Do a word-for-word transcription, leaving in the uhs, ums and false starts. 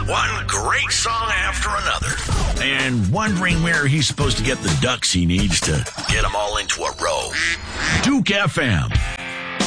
One great song after another. And wondering where he's supposed to get the ducks he needs to get them all into a row. Duke F M.